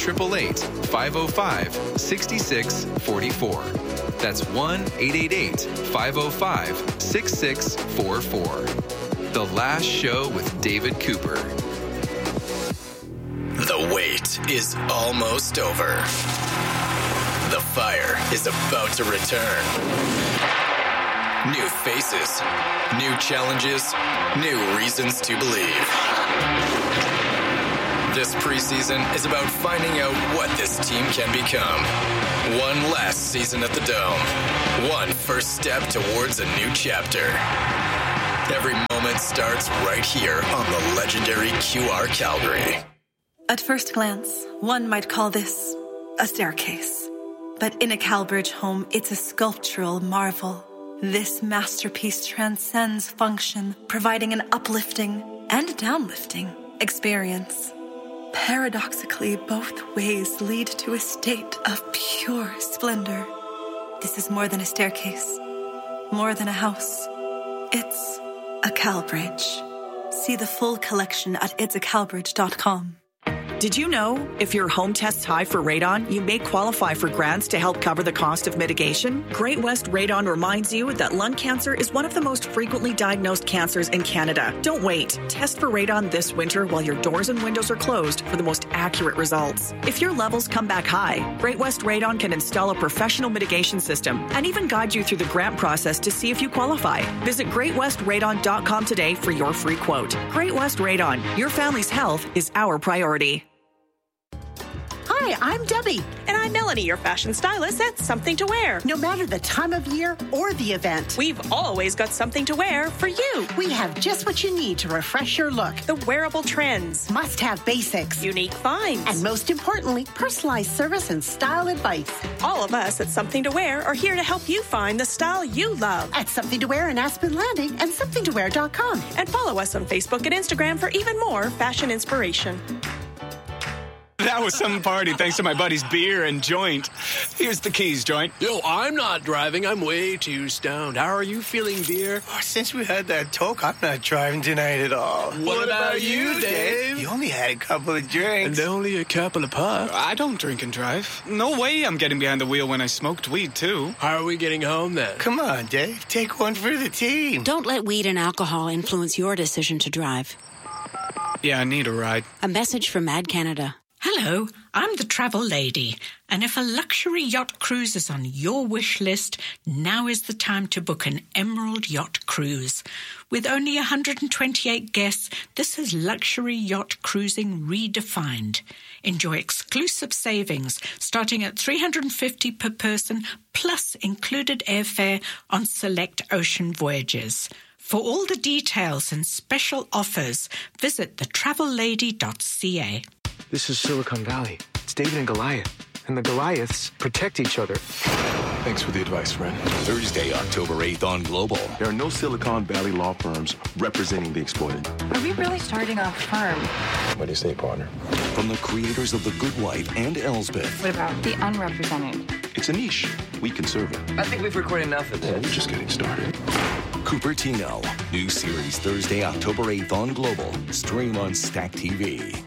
1-888-505-6644. That's 1-888-505-6644. The Last Show with David Cooper. The wait is almost over. The fire is about to return. New faces, new challenges, new reasons to believe. This preseason is about finding out what this team can become. One last season at the Dome. One first step towards a new chapter. Every moment starts right here on the legendary QR Calgary. At first glance, one might call this a staircase. But in a CalBridge home, it's a sculptural marvel. This masterpiece transcends function, providing an uplifting and downlifting experience. Paradoxically, both ways lead to a state of pure splendor. This is more than a staircase, more than a house. It's a CalBridge. See the full collection at itsacalbridge.com. Did you know if your home tests high for radon, you may qualify for grants to help cover the cost of mitigation? Great West Radon reminds you that lung cancer is one of the most frequently diagnosed cancers in Canada. Don't wait. Test for radon this winter while your doors and windows are closed for the most accurate results. If your levels come back high, Great West Radon can install a professional mitigation system and even guide you through the grant process to see if you qualify. Visit greatwestradon.com today for your free quote. Great West Radon. Your family's health is our priority. Hi, I'm Debbie. And I'm Melanie, your fashion stylist at Something to Wear. No matter the time of year or the event, we've always got something to wear for you. We have just what you need to refresh your look. The wearable trends, must-have basics, unique finds, and most importantly, personalized service and style advice. All of us at Something to Wear are here to help you find the style you love. At Something to Wear in Aspen Landing and somethingtowear.com. And follow us on Facebook and Instagram for even more fashion inspiration. That was some party thanks to my buddy's beer and joint. Here's the keys, joint. Yo, I'm not driving. I'm way too stoned. How are you feeling, dear? Oh, since we had that talk, I'm not driving tonight at all. What about you, Dave? You only had a couple of drinks. And only a couple of puffs. I don't drink and drive. No way I'm getting behind the wheel when I smoked weed, too. How are we getting home, then? Come on, Dave. Take one for the team. Don't let weed and alcohol influence your decision to drive. Yeah, I need a ride. A message from Mad Canada. Hello, I'm the travel lady, and if a luxury yacht cruise is on your wish list, now is the time to book an Emerald Yacht Cruise. With only 128 guests, this is luxury yacht cruising redefined. Enjoy exclusive savings starting at $350 per person, plus included airfare on select ocean voyages. For all the details and special offers, visit thetravellady.ca. This is Silicon Valley. It's David and Goliath. And the Goliaths protect each other. Thanks for the advice, friend. Thursday, October 8th on Global. There are no Silicon Valley law firms representing the exploited. Are we really starting a firm? What do you say, partner? From the creators of The Good Wife and Elsbeth. What about the unrepresented? It's a niche. We can serve it. I think we've recorded enough of this. Yeah, we're just getting started. Cupertino. New series Thursday, October 8th on Global. Stream on Stack TV.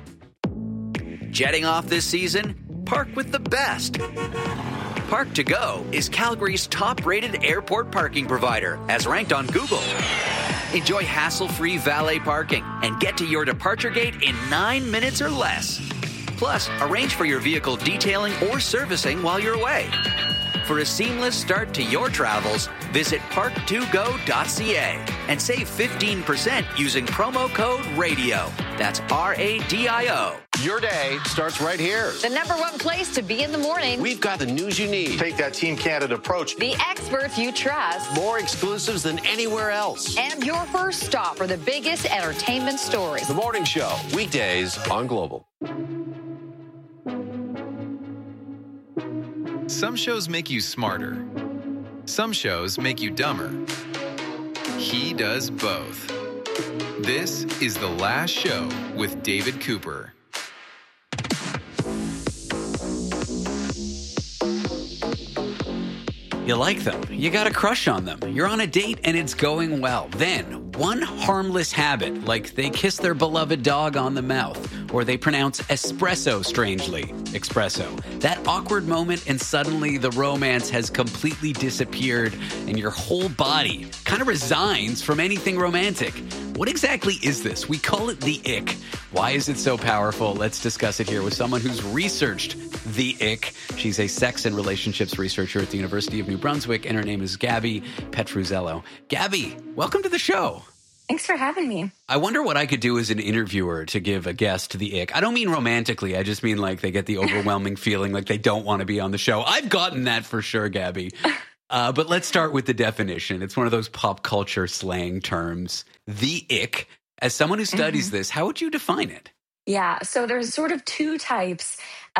Jetting off this season? Park with the best. Park to Go is Calgary's top-rated airport parking provider, as ranked on Google. Enjoy hassle-free valet parking and get to your departure gate in 9 minutes or less. Plus, arrange for your vehicle detailing or servicing while you're away. For a seamless start to your travels, visit park2go.ca and save 15% using promo code RADIO. That's RADIO. Your day starts right here. The #1 place to be in the morning. We've got the news you need. Take that Team Canada approach. The experts you trust. More exclusives than anywhere else. And your first stop for the biggest entertainment stories. The Morning Show, weekdays on Global. Some shows make you smarter. Some shows make you dumber. He does both. This is The Last Show with David Cooper. You like them. You got a crush on them. You're on a date and it's going well. Then, one harmless habit, like they kiss their beloved dog on the mouth, or they pronounce espresso strangely. Espresso. That awkward moment and suddenly the romance has completely disappeared and your whole body kind of resigns from anything romantic. What exactly is this? We call it the ick. Why is it so powerful? Let's discuss it here with someone who's researched the ick. She's a sex and relationships researcher at the University of New Brunswick, and her name is Gabby Petruzzello. Gabby, welcome to the show. Thanks for having me. I wonder what I could do as an interviewer to give a guest the ick. I don't mean romantically. I just mean like they get the overwhelming feeling like they don't want to be on the show. I've gotten that for sure, Gabby. But let's start with the definition. It's one of those pop culture slang terms, the ick. As someone who studies this, how would you define it? Yeah, so there's sort of two types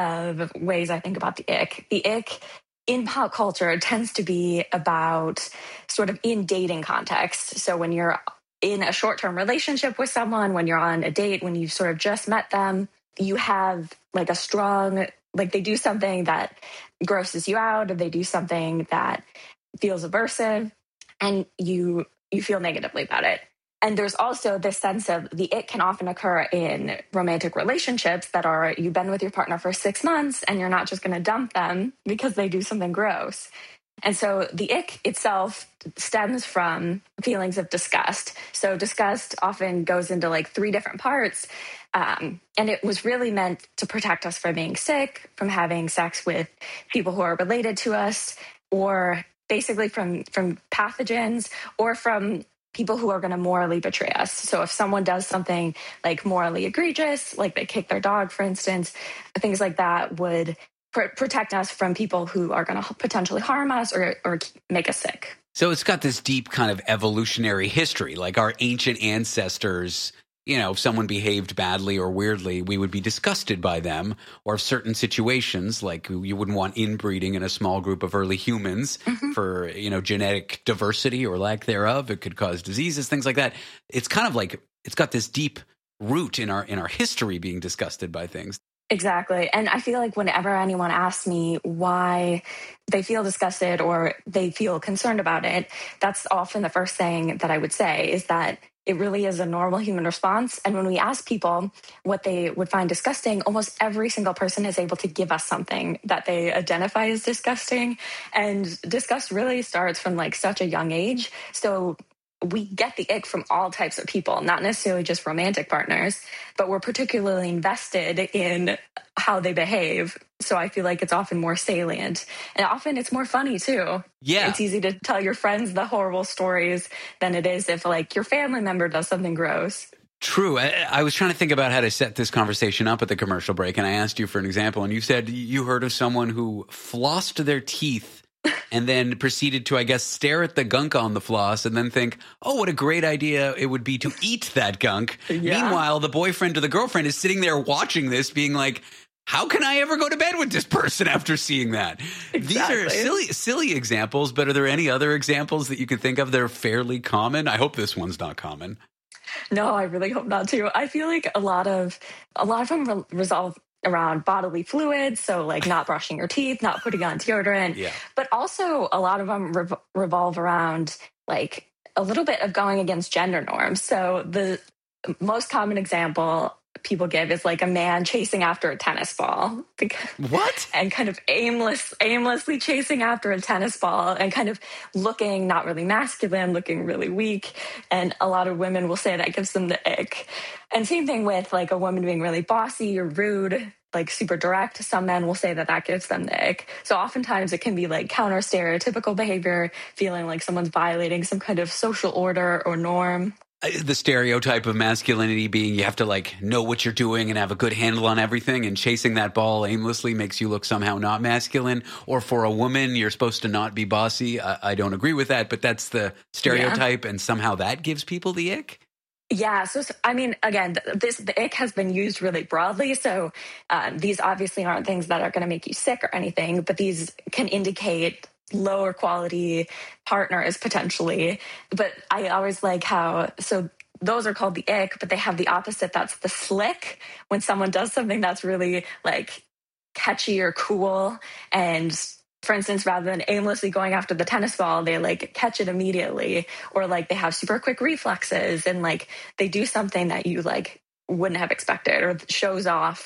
of ways I think about the ick. The ick in pop culture tends to be about sort of in dating context. So when you're in a short-term relationship with someone, when you're on a date, when you've sort of just met them, you have like a strong, like they do something that grosses you out, or they do something that feels aversive, and you feel negatively about it. And there's also this sense of the ick can often occur in romantic relationships that are, you've been with your partner for 6 months and you're not just going to dump them because they do something gross. And so the ick itself stems from feelings of disgust. So disgust often goes into like 3 different parts. And it was really meant to protect us from being sick, from having sex with people who are related to us, or basically from pathogens, or from people who are going to morally betray us. So if someone does something like morally egregious, like they kick their dog, for instance, things like that would protect us from people who are going to potentially harm us or make us sick. So it's got this deep kind of evolutionary history, like our ancient ancestors. You know, if someone behaved badly or weirdly, we would be disgusted by them. Or if certain situations, like you wouldn't want inbreeding in a small group of early humans for, you know, genetic diversity or lack thereof. It could cause diseases, things like that. It's kind of like it's got this deep root in our history being disgusted by things. Exactly. And I feel like whenever anyone asks me why they feel disgusted or they feel concerned about it, that's often the first thing that I would say is that it really is a normal human response. And when we ask people what they would find disgusting, almost every single person is able to give us something that they identify as disgusting. And disgust really starts from like such a young age. So we get the ick from all types of people, not necessarily just romantic partners, but we're particularly invested in how they behave. So I feel like it's often more salient, and often it's more funny too. Yeah. It's easy to tell your friends the horrible stories than it is if like your family member does something gross. True. I was trying to think about how to set this conversation up at the commercial break, and I asked you for an example, and you said you heard of someone who flossed their teeth and then proceeded to, I guess, stare at the gunk on the floss and then think, oh, what a great idea it would be to eat that gunk. Yeah. Meanwhile, the boyfriend or the girlfriend is sitting there watching this being like, how can I ever go to bed with this person after seeing that? Exactly. These are silly examples, but are there any other examples that you can think of that are fairly common? I hope this one's not common. No, I really hope not too. I feel like a lot of them resolve around bodily fluids, so like not brushing your teeth, not putting on deodorant, but also a lot of them revolve around like a little bit of going against gender norms. So the most common example people give is like a man chasing after a tennis ball. What? And kind of aimlessly chasing after a tennis ball and kind of looking not really masculine, looking really weak. And a lot of women will say that gives them the ick. And same thing with like a woman being really bossy or rude, like super direct. Some men will say that gives them the ick. So oftentimes it can be like counter stereotypical behavior, feeling like someone's violating some kind of social order or norm. The stereotype of masculinity being you have to like know what you're doing and have a good handle on everything, and chasing that ball aimlessly makes you look somehow not masculine. Or for a woman, you're supposed to not be bossy. I don't agree with that, but that's the stereotype, and somehow that gives people the ick. Yeah. So I mean, again, the ick has been used really broadly. So these obviously aren't things that are going to make you sick or anything, but these can indicate lower quality partners potentially. But I always like how, so those are called the ick, but they have the opposite. That's the slick, when someone does something that's really like catchy or cool. And for instance, rather than aimlessly going after the tennis ball, they like catch it immediately, or like they have super quick reflexes and like they do something that you like wouldn't have expected, or shows off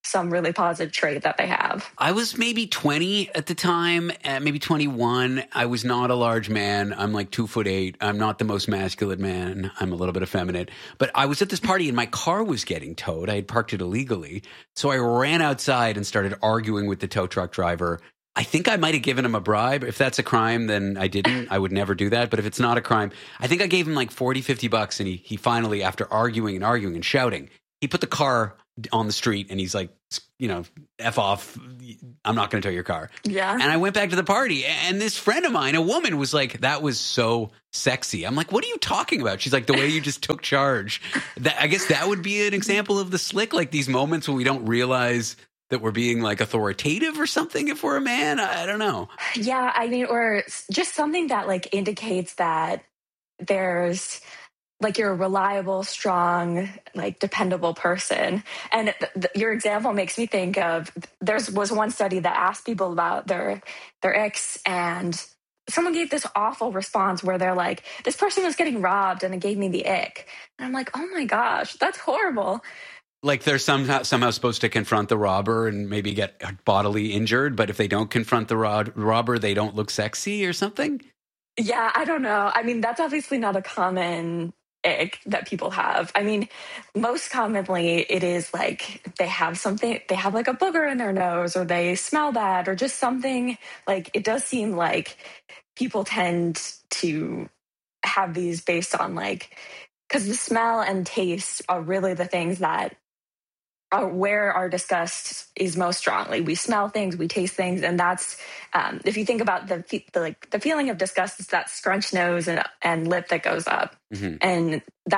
some really positive trait that they have. I was maybe 20 at the time, maybe 21. I was not a large man. I'm like 2'8". I'm not the most masculine man. I'm a little bit effeminate. But I was at this party and my car was getting towed. I had parked it illegally. So I ran outside and started arguing with the tow truck driver. I think I might have given him a bribe. If that's a crime, then I didn't. I would never do that. But if it's not a crime, I think I gave him like $40-50. And he finally, after arguing and shouting, he put the car on the street and he's like, F off. I'm not going to tow your car. Yeah. And I went back to the party and this friend of mine, a woman, was like, that was so sexy. I'm like, what are you talking about? She's like, the way you just took charge. I guess that would be an example of the slick, like these moments when we don't realize that we're being like authoritative or something if we're a man. I don't know. Yeah. I mean, or just something that like indicates that there's like you're a reliable, strong, like dependable person. And your example makes me think of, was one study that asked people about their icks, and someone gave this awful response where they're like, this person was getting robbed and it gave me the ick. And I'm like, oh my gosh, that's horrible. Like they're somehow supposed to confront the robber and maybe get bodily injured, but if they don't confront the robber, they don't look sexy or something? Yeah, I don't know. I mean, that's obviously not a common ick that people have. I mean, most commonly it is like they have like a booger in their nose, or they smell bad, or just something. Like it does seem like people tend to have these based on like, because the smell and taste are really the things that are where our disgust is most strongly. We smell things, we taste things, and that's if you think about the feeling of disgust, it's that scrunched nose and lip that goes up, and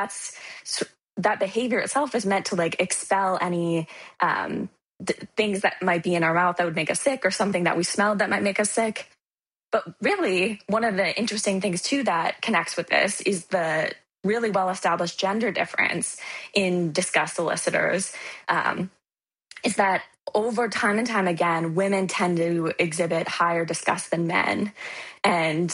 that behavior itself is meant to like expel any things that might be in our mouth that would make us sick, or something that we smelled that might make us sick. But really, one of the interesting things too that connects with this is the really well-established gender difference in disgust elicitors, is that over time and time again, women tend to exhibit higher disgust than men. And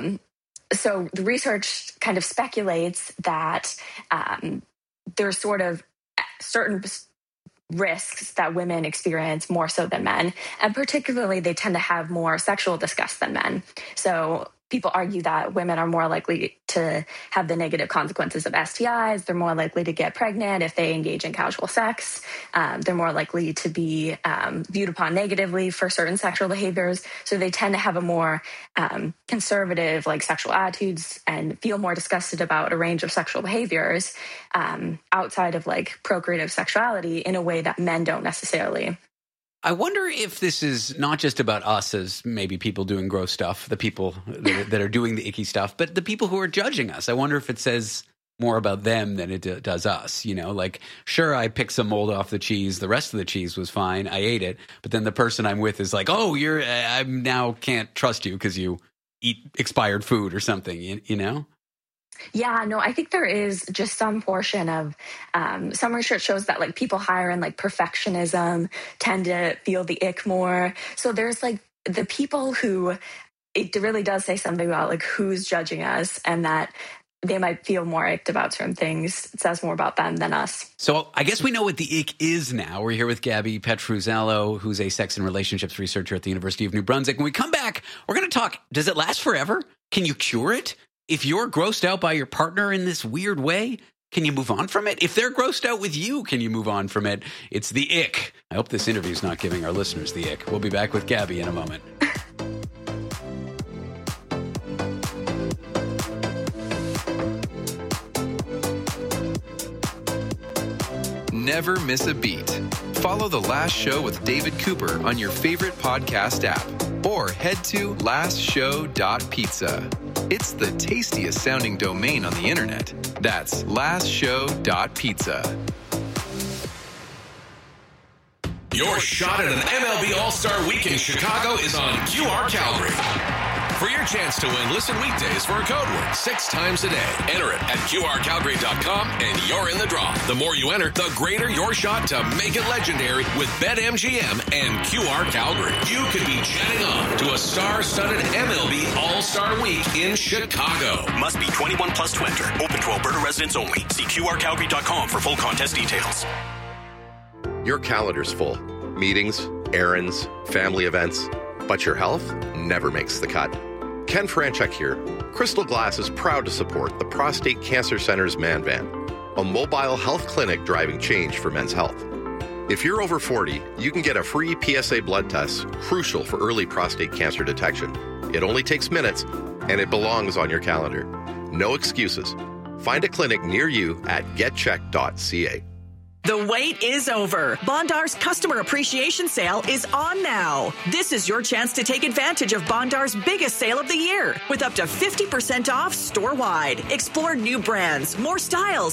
so the research kind of speculates that there's sort of certain risks that women experience more so than men. And particularly, they tend to have more sexual disgust than men. So people argue that women are more likely to have the negative consequences of STIs. They're more likely to get pregnant if they engage in casual sex. They're more likely to be viewed upon negatively for certain sexual behaviors. So they tend to have a more conservative, like sexual attitudes, and feel more disgusted about a range of sexual behaviors outside of like procreative sexuality in a way that men don't necessarily. I wonder if this is not just about us as maybe people doing gross stuff, the people that are doing the icky stuff, but the people who are judging us. I wonder if it says more about them than it does us. Like, sure, I picked some mold off the cheese. The rest of the cheese was fine. I ate it. But then the person I'm with is like, oh, I now can't trust you because you eat expired food or something, Yeah, no, I think there is just some portion of some research shows that like people higher in like perfectionism tend to feel the ick more. So there's like the people who it really does say something about like who's judging us, and that they might feel more icked about certain things. It says more about them than us. So I guess we know what the ick is now. We're here with Gabby Petruzzello, who's a sex and relationships researcher at the University of New Brunswick. When we come back, we're going to talk, does it last forever? Can you cure it? If you're grossed out by your partner in this weird way, can you move on from it? If they're grossed out with you, can you move on from it? It's the ick. I hope this interview is not giving our listeners the ick. We'll be back with Gabby in a moment. Never miss a beat. Follow The Last Show with David Cooper on your favorite podcast app, or head to lastshow.pizza. It's the tastiest sounding domain on the internet. That's lastshow.pizza. Your shot at an MLB All-Star Week in Chicago is on QR Calgary. For your chance to win, listen weekdays for a code word 6 times a day. Enter it at QRCalgary.com and you're in the draw. The more you enter, the greater your shot to make it legendary with BetMGM and QR Calgary. You could be jetting off to a star-studded MLB All-Star Week in Chicago. Must be 21 plus to enter. Open to Alberta residents only. See QRCalgary.com for full contest details. Your calendar's full. Meetings, errands, family events. But your health never makes the cut. Ken Franchuk here. Crystal Glass is proud to support the Prostate Cancer Center's Man Van, a mobile health clinic driving change for men's health. If you're over 40, you can get a free PSA blood test, crucial for early prostate cancer detection. It only takes minutes, and it belongs on your calendar. No excuses. Find a clinic near you at getcheck.ca. The wait is over. Bondar's Customer Appreciation Sale is on now. This is your chance to take advantage of Bondar's biggest sale of the year with up to 50% off store-wide. Explore new brands, more styles,